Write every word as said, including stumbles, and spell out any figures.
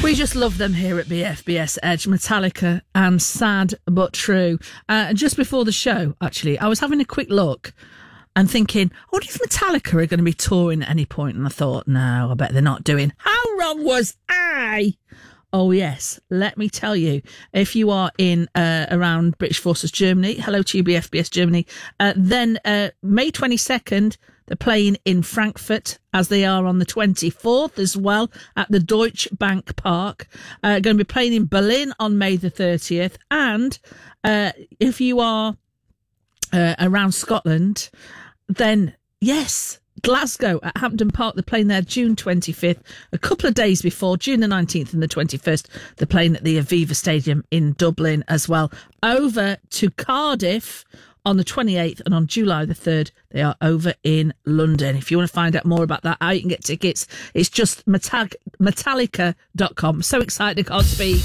We just love them here at B F B S Edge, Metallica and Sad But True. Uh, just before the show, actually, I was having a quick look and thinking, I wonder if Metallica are going to be touring at any point. And I thought, no, I bet they're not doing. How wrong was I? Oh, yes. Let me tell you, if you are in uh, around British Forces Germany, hello to you, B F B S Germany, uh, then uh, May twenty-second, they're playing in Frankfurt, as they are on the twenty-fourth as well, at the Deutsche Bank Park. Uh, going to be playing in Berlin on May the thirtieth. And uh, if you are uh, around Scotland, then yes, Glasgow at Hampden Park, they're playing there June twenty-fifth. A couple of days before, June the nineteenth and the twenty-first, they're playing at the Aviva Stadium in Dublin as well. Over to Cardiff on the twenty-eighth, and on July the third, they are over in London. If you want to find out more about that, how you can get tickets, it's just metallica dot com. So excited, I can't speak.